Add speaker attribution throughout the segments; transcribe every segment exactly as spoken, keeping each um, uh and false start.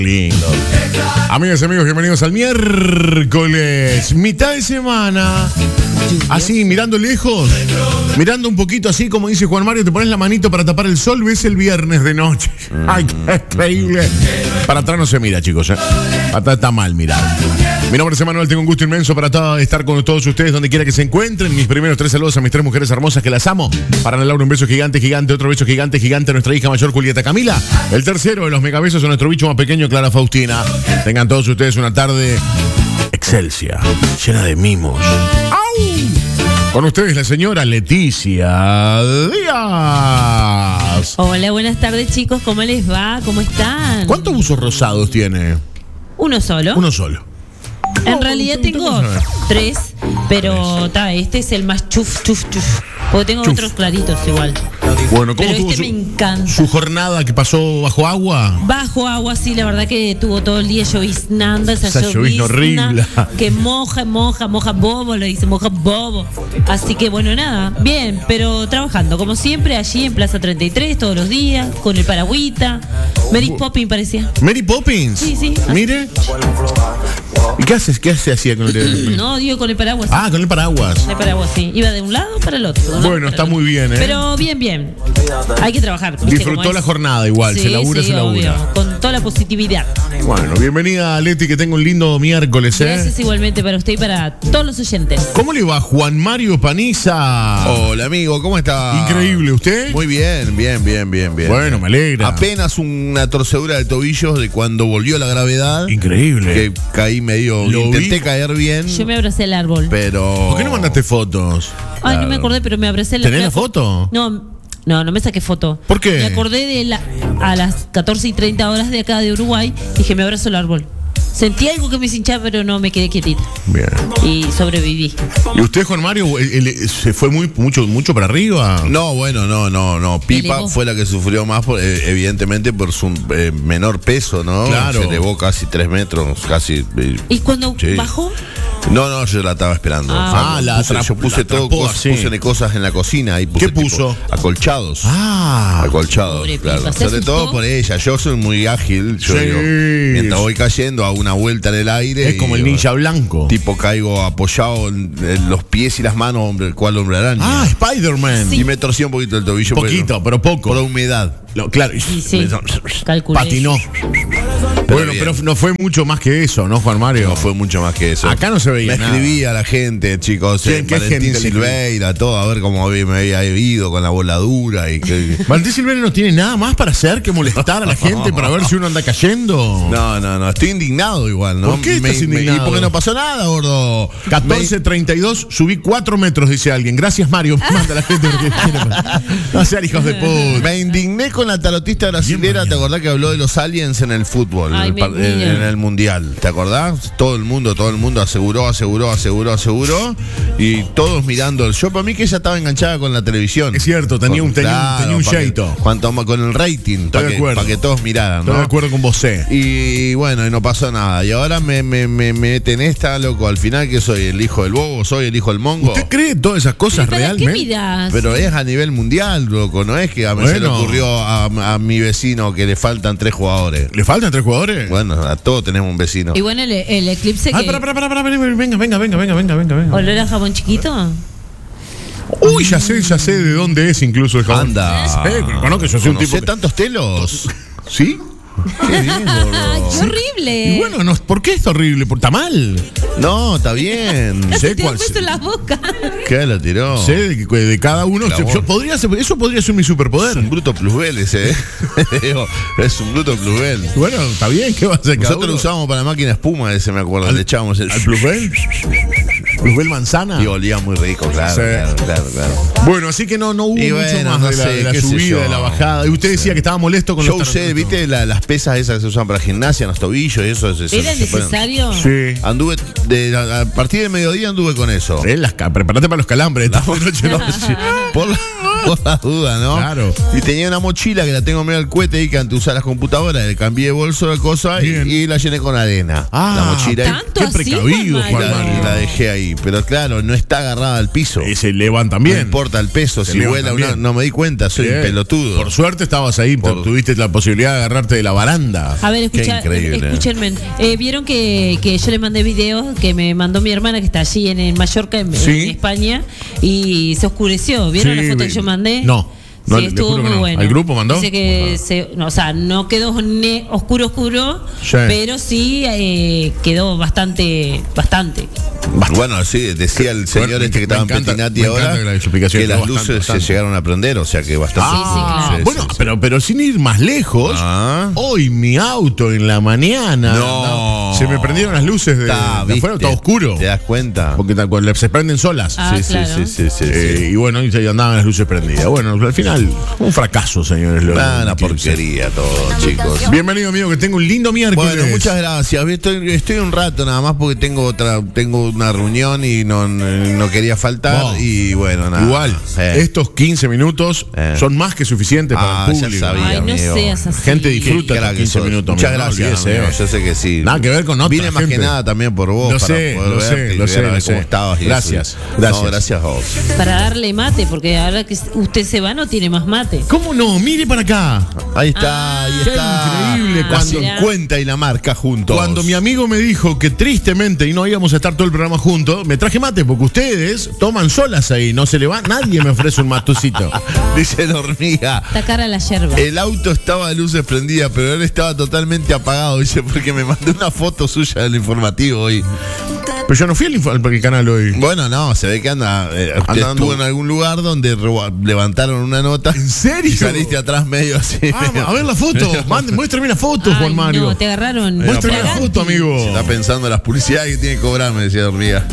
Speaker 1: Lindo. Amigas y amigos, bienvenidos al miércoles, mitad de semana. Así, mirando lejos, mirando un poquito así, como dice Juan Mario, te pones la manito para tapar el sol, ves el viernes de noche. Ay, qué increíble. Para atrás no se mira, chicos, ¿eh? Para atrás está mal mirar. Mi nombre es Emanuel, tengo un gusto inmenso para ta- estar con todos ustedes donde quiera que se encuentren. Mis primeros tres saludos a mis tres mujeres hermosas que las amo. Para Ana Laura un beso gigante, gigante, otro beso gigante, gigante a nuestra hija mayor Julieta Camila. El tercero de los megabesos a nuestro bicho más pequeño Clara Faustina. Tengan todos ustedes una tarde excelsia, llena de mimos. ¡Au! Con ustedes la señora Leticia Díaz.
Speaker 2: Hola, buenas tardes chicos, ¿cómo les va? ¿Cómo están?
Speaker 1: ¿Cuántos buzos rosados tiene?
Speaker 2: Uno solo.
Speaker 1: Uno solo.
Speaker 2: En
Speaker 1: Oh,
Speaker 2: realidad
Speaker 1: ¿cómo-
Speaker 2: tengo
Speaker 1: cómo sabes?
Speaker 2: tres, pero ta, este es el más chuf, chuf, chuf. Porque tengo
Speaker 1: Chuf.
Speaker 2: otros claritos igual.
Speaker 1: Bueno, ¿cómo
Speaker 2: Pero
Speaker 1: tuvo
Speaker 2: este
Speaker 1: su,
Speaker 2: me encanta.
Speaker 1: su jornada que pasó bajo agua?
Speaker 2: Bajo agua, sí, la verdad que tuvo todo el día lloviznando, esa,
Speaker 1: Esa llovizna
Speaker 2: llovizna
Speaker 1: horrible.
Speaker 2: que moja, moja, moja bobo, lo dice, moja bobo. Así que bueno, nada, bien, pero trabajando, como siempre, allí en Plaza treinta y tres, todos los días, con el paragüita. Mary Poppins parecía.
Speaker 1: Mary Poppins.
Speaker 2: Sí, sí.
Speaker 1: Mire. ¿Y qué haces? ¿Qué hace así con el
Speaker 2: No, digo con el paraguas.
Speaker 1: Ah, con el paraguas.
Speaker 2: De paraguas, sí. Iba de un lado para el otro. de un lado
Speaker 1: Bueno,
Speaker 2: para
Speaker 1: está
Speaker 2: el otro.
Speaker 1: muy bien, ¿eh?
Speaker 2: Pero bien, bien. Hay que trabajar. ¿viste
Speaker 1: Disfrutó
Speaker 2: cómo es?
Speaker 1: la jornada igual,
Speaker 2: Sí,
Speaker 1: se labura,
Speaker 2: sí,
Speaker 1: se labura.
Speaker 2: obvio, con toda la positividad.
Speaker 1: Bueno, bienvenida Leti, que tenga un lindo miércoles, ¿eh?
Speaker 2: Gracias igualmente para usted y para todos los oyentes.
Speaker 1: ¿Cómo le va Juan Mario Paniza?
Speaker 3: Hola amigo, ¿cómo está?
Speaker 1: Increíble, ¿usted?
Speaker 3: Muy bien, bien, bien, bien, bien.
Speaker 1: Bueno, me alegra.
Speaker 3: Apenas una torcedura de tobillos de cuando volvió la gravedad.
Speaker 1: Increíble.
Speaker 3: Que caí medio,
Speaker 1: Lo
Speaker 3: intenté
Speaker 1: vi.
Speaker 3: caer bien,
Speaker 2: Yo me abracé al árbol.
Speaker 3: pero...
Speaker 1: ¿Por qué no mandaste fotos?
Speaker 2: Ay, no me acordé, pero me abracé al árbol.
Speaker 1: ¿Tenés la foto?
Speaker 2: No, no, no me saqué foto.
Speaker 1: ¿Por qué?
Speaker 2: Me acordé de la, a las catorce y treinta horas de acá de Uruguay, dije, me abrazo al árbol. Sentí algo que me hinchaba, pero no, me quedé quietita.
Speaker 1: Bien.
Speaker 2: Y sobreviví.
Speaker 1: ¿Y usted, Juan Mario, el- el- se fue muy mucho mucho para arriba?
Speaker 3: No, bueno, no, no, no. Pipa
Speaker 2: elevó.
Speaker 3: fue la que sufrió más, por, eh, evidentemente, por su eh, menor peso, ¿no?
Speaker 1: Claro.
Speaker 3: Se elevó casi tres metros, casi... eh,
Speaker 2: ¿Y cuando
Speaker 3: Sí.
Speaker 2: bajó?
Speaker 3: No, no, yo la estaba esperando.
Speaker 2: Ah.
Speaker 1: Ah, la
Speaker 3: puse,
Speaker 1: atrap-
Speaker 3: yo puse
Speaker 1: la
Speaker 3: todo,
Speaker 1: atrapó
Speaker 3: cos-
Speaker 1: así.
Speaker 3: puse cosas en la cocina. Ahí puse
Speaker 1: ¿Qué puso?
Speaker 3: tipo acolchados.
Speaker 1: Ah.
Speaker 3: Acolchados,
Speaker 2: Pobre
Speaker 3: claro.
Speaker 2: Pipa, ¿se
Speaker 3: Sobre
Speaker 2: asustó?
Speaker 3: todo por ella. Yo soy muy ágil. Yo
Speaker 1: Sí.
Speaker 3: digo, mientras voy cayendo, hago una vuelta en el aire.
Speaker 1: Es como
Speaker 3: y,
Speaker 1: el ninja blanco.
Speaker 3: Tipo, caigo apoyado en, en los pies y las manos, hombre, el cual hombre araña.
Speaker 1: Ah, Spider-Man.
Speaker 2: Sí.
Speaker 3: Y me torcí un poquito el tobillo.
Speaker 1: Poquito,
Speaker 3: porque-
Speaker 1: pero poco.
Speaker 3: Por la humedad.
Speaker 1: Lo- claro.
Speaker 2: Sí, sí.
Speaker 3: Me-
Speaker 2: Calculé.
Speaker 1: Patinó.
Speaker 3: Pero
Speaker 1: Bueno,
Speaker 3: bien.
Speaker 1: pero no fue mucho más que eso, ¿no, Juan Mario?
Speaker 3: No fue mucho más que eso.
Speaker 1: Acá no se veía
Speaker 3: Me
Speaker 1: nada.
Speaker 3: escribía a la gente, chicos.
Speaker 1: ¿Quién?
Speaker 3: eh,
Speaker 1: ¿Qué
Speaker 3: Valentín
Speaker 1: gente le escribía?
Speaker 3: Silveira, todo, a ver cómo había- me había ido con la voladura y que...
Speaker 1: Valentín Silveira no tiene nada más para hacer que molestar a la gente para ver si uno anda cayendo.
Speaker 3: No, no, no, estoy indignado igual, ¿no?
Speaker 1: ¿Por qué estás
Speaker 3: Me- me-
Speaker 1: indignado?
Speaker 3: y porque no pasó nada, gordo.
Speaker 1: catorce treinta y dos, subí cuatro metros, dice alguien. Gracias, Mario. Manda la gente porque quiere- No sean hijos de
Speaker 3: Me,
Speaker 1: puta.
Speaker 3: me indigné con la tarotista brasilera, ¿te acordás que habló de los aliens en el fútbol?
Speaker 2: Ay,
Speaker 3: en, el par-
Speaker 2: mi
Speaker 3: en-
Speaker 2: niña.
Speaker 3: en el mundial, ¿te acordás? Todo el mundo, todo el mundo aseguró, aseguró, aseguró, aseguró. Y todos mirando el show. Para mí que ella estaba enganchada con la televisión.
Speaker 1: Es cierto, tenía un- tenía un- tenía un
Speaker 3: para que-
Speaker 1: jeito.
Speaker 3: Cuanto más con el rating,
Speaker 1: Estoy
Speaker 3: para
Speaker 1: de
Speaker 3: que,
Speaker 1: acuerdo.
Speaker 3: para que todos miraran,
Speaker 1: Estoy
Speaker 3: ¿no?
Speaker 1: de acuerdo con vos, eh.
Speaker 3: Y bueno, y no pasó nada. Y ahora me, me, me, me meten esta, loco. Al final, que soy el hijo del bobo, soy el hijo del mongo.
Speaker 1: ¿Usted cree todas esas cosas
Speaker 2: ¿Para qué
Speaker 1: realmente?
Speaker 2: mirás?
Speaker 3: Pero es a nivel mundial, loco. No es que a mí se le
Speaker 1: Bueno.
Speaker 3: ocurrió a, a mi vecino que le faltan tres jugadores.
Speaker 1: ¿Le faltan tres jugadores?
Speaker 3: Bueno, a todos tenemos un vecino.
Speaker 2: Y bueno, el, el eclipse
Speaker 1: Ah,
Speaker 2: que...
Speaker 1: para, para, para, para, venga, venga, venga, venga, venga, venga, venga, venga.
Speaker 2: ¿Olor a jabón chiquito?
Speaker 1: Uy, ya sé, ya sé de dónde es incluso el jabón.
Speaker 3: Anda.
Speaker 1: Sí, pero conozco que yo soy un
Speaker 3: ¿Conocé
Speaker 1: tipo que-
Speaker 3: tantos telos?
Speaker 1: ¿Sí? Qué bien, gordo.
Speaker 2: ¡Ay, qué horrible!
Speaker 1: Y bueno, no, ¿por qué es horrible? ¿Por- ¿Está mal?
Speaker 3: No, está bien.
Speaker 2: Casi
Speaker 1: sé
Speaker 2: te
Speaker 1: cuál
Speaker 2: han puesto
Speaker 1: sé.
Speaker 2: en la boca.
Speaker 3: ¿Qué lo tiró?
Speaker 1: Sé de, que- de cada uno.
Speaker 3: Clavó.
Speaker 1: Yo podría ser- eso podría ser mi superpoder.
Speaker 3: Es un bruto plusbel ese, ¿eh? Digo, es un bruto plusbel.
Speaker 1: Bueno, está bien, ¿qué va a hacer cada
Speaker 3: Nosotros lo
Speaker 1: uno?
Speaker 3: usábamos para la máquina espuma ese, me acuerdo.
Speaker 1: ¿Al-
Speaker 3: Le echábamos el...
Speaker 1: ¿Al Plusbel? ¿Plusbel manzana?
Speaker 3: Y olía muy rico, claro,
Speaker 1: Sí.
Speaker 3: claro, claro, claro.
Speaker 1: Bueno, así que no, no hubo
Speaker 3: Y
Speaker 1: mucho
Speaker 3: bueno,
Speaker 1: más
Speaker 3: no
Speaker 1: de la,
Speaker 3: sé,
Speaker 1: de la
Speaker 3: qué sé
Speaker 1: subida,
Speaker 3: yo.
Speaker 1: de la bajada. Y usted decía que estaba molesto con
Speaker 3: Yo
Speaker 1: los
Speaker 3: usé,
Speaker 1: tarotos.
Speaker 3: ¿viste? La- las pesas esas que se usan para gimnasia, en los tobillos y eso. eso
Speaker 2: ¿Era
Speaker 3: se ponen-
Speaker 2: necesario?
Speaker 1: Sí.
Speaker 3: Anduve, de, a, a partir del mediodía anduve con eso.
Speaker 1: Eh, las ca- Prepárate para los calambres. Esta noche no.
Speaker 3: Por la- por la duda, ¿no?
Speaker 1: Claro.
Speaker 3: Y tenía una mochila que la tengo medio al cohete ahí que antes usaba las computadoras, le cambié de bolso de cosa y, y la llené con arena.
Speaker 1: Ah,
Speaker 3: la mochila ahí.
Speaker 2: ¿tanto
Speaker 1: qué
Speaker 2: así,
Speaker 1: precavido,
Speaker 2: Juan
Speaker 1: Juan
Speaker 3: La,
Speaker 2: Mario?
Speaker 1: Mario.
Speaker 3: la dejé ahí, pero claro, no está agarrada al piso.
Speaker 1: Y se elevan también.
Speaker 3: No importa el peso,
Speaker 1: Se
Speaker 3: si
Speaker 1: elevan
Speaker 3: vuela
Speaker 1: también.
Speaker 3: una, no me di cuenta, soy
Speaker 1: Bien.
Speaker 3: un pelotudo.
Speaker 1: Por suerte estabas ahí,
Speaker 3: Por-
Speaker 1: tuviste la posibilidad de agarrarte de la baranda.
Speaker 2: A ver,
Speaker 3: Qué
Speaker 2: escucha,
Speaker 3: increíble.
Speaker 2: escúchenme. Eh, Vieron que, que yo le mandé videos que me mandó mi hermana que está allí en, en Mallorca, en,
Speaker 1: Sí.
Speaker 2: en España, y se oscureció. ¿Vieron
Speaker 1: Sí,
Speaker 2: la foto
Speaker 1: vi-
Speaker 2: que yo mandé?
Speaker 1: No. No,
Speaker 2: Sí,
Speaker 1: le
Speaker 2: estuvo
Speaker 1: juro que
Speaker 2: muy
Speaker 1: no.
Speaker 2: bueno.
Speaker 1: ¿Al grupo mandó?
Speaker 2: Dice que, se, no, o sea, no quedó ne- oscuro, oscuro,
Speaker 1: Sí.
Speaker 2: pero sí eh, quedó bastante, bastante.
Speaker 3: Bueno, sí, decía el señor
Speaker 1: Bueno,
Speaker 3: este que
Speaker 1: me
Speaker 3: estaba en
Speaker 1: encanta-
Speaker 3: Petinati
Speaker 1: me
Speaker 3: ahora
Speaker 1: encanta que la explicación
Speaker 3: que
Speaker 1: quedó
Speaker 3: las
Speaker 1: bastante,
Speaker 3: luces
Speaker 1: bastante.
Speaker 3: se llegaron a prender, o sea que bastante.
Speaker 2: Sí, sí, claro.
Speaker 3: Sí,
Speaker 1: Bueno,
Speaker 3: sí, sí.
Speaker 1: pero, pero sin ir más lejos,
Speaker 3: Ah.
Speaker 1: hoy mi auto en la mañana
Speaker 3: No.
Speaker 1: se me prendieron las luces de,
Speaker 3: Está,
Speaker 1: de afuera,
Speaker 3: ¿viste?
Speaker 1: está oscuro.
Speaker 3: ¿Te das cuenta?
Speaker 1: Porque tal cual, se prenden solas.
Speaker 2: Ah,
Speaker 3: sí, sí,
Speaker 2: claro.
Speaker 3: sí, sí, sí,
Speaker 1: Eh,
Speaker 3: sí.
Speaker 1: y bueno, y se andaban las luces prendidas. Bueno, al final, un fracaso, señores. lo-
Speaker 3: Ah, una
Speaker 1: lo que-
Speaker 3: porquería todo, chicos.
Speaker 1: Bienvenido, amigo, que tengo un lindo miércoles.
Speaker 3: Bueno, muchas gracias. Estoy, estoy un rato nada más porque tengo otra, tengo una reunión y no, no, no quería faltar.
Speaker 1: Oh.
Speaker 3: Y bueno, nada.
Speaker 1: Igual,
Speaker 3: Eh.
Speaker 1: estos quince minutos
Speaker 3: Eh.
Speaker 1: son más que suficientes
Speaker 3: Ah,
Speaker 1: para el
Speaker 3: ya
Speaker 1: público.
Speaker 3: sabía,
Speaker 2: Ay, no
Speaker 3: amigo.
Speaker 2: seas así.
Speaker 1: Gente
Speaker 3: Qué
Speaker 1: disfruta
Speaker 3: crack
Speaker 1: estos quince
Speaker 3: sos.
Speaker 1: minutos.
Speaker 3: Muchas
Speaker 1: amigo, no
Speaker 3: gracias,
Speaker 1: olvides,
Speaker 3: amigo.
Speaker 1: eh.
Speaker 3: Yo sé que sí.
Speaker 1: Nada que ver con otra
Speaker 3: Vine más
Speaker 1: gente.
Speaker 3: que nada también por vos.
Speaker 1: Lo
Speaker 3: para
Speaker 1: sé,
Speaker 3: poder
Speaker 1: lo
Speaker 3: verte
Speaker 1: sé,
Speaker 3: y
Speaker 1: lo
Speaker 3: ver
Speaker 1: sé,
Speaker 3: a ver
Speaker 1: lo
Speaker 3: cómo
Speaker 1: sé.
Speaker 3: estabas y
Speaker 1: Gracias,
Speaker 3: eso.
Speaker 1: gracias.
Speaker 3: No, gracias a vos.
Speaker 2: Para darle mate, porque ahora que usted se va no tiene más mate.
Speaker 1: ¿Cómo no? Mire para acá.
Speaker 3: Ahí está,
Speaker 2: Ah,
Speaker 3: ahí
Speaker 1: qué
Speaker 3: está.
Speaker 1: increíble,
Speaker 3: La
Speaker 1: cuando-
Speaker 3: cincuenta y la marca juntos.
Speaker 1: Cuando mi amigo me dijo que tristemente y no íbamos a estar todo el programa juntos, me traje mate porque ustedes toman solas ahí, no se le va, nadie me ofrece un matucito.
Speaker 3: Dice la hormiga.
Speaker 2: Está cara la yerba.
Speaker 3: El auto estaba a luces prendidas, pero él estaba totalmente apagado, dice, porque me mandó una foto suya del informativo hoy.
Speaker 1: Pero yo no fui al, info- al canal hoy.
Speaker 3: Bueno, no, se ve que anda, eh, usted
Speaker 1: Andando.
Speaker 3: estuvo en algún lugar donde roba- levantaron una nota.
Speaker 1: ¿En serio?
Speaker 3: Y saliste atrás medio así.
Speaker 1: Ah,
Speaker 3: medio-
Speaker 1: a ver la foto. Mande, muéstrame la foto,
Speaker 2: Ay,
Speaker 1: Juan Mario.
Speaker 2: no, te agarraron.
Speaker 1: Muéstrame la
Speaker 2: Fraganti.
Speaker 1: foto, amigo.
Speaker 3: Se está pensando en las publicidades que tiene que cobrar, me decía la hormiga.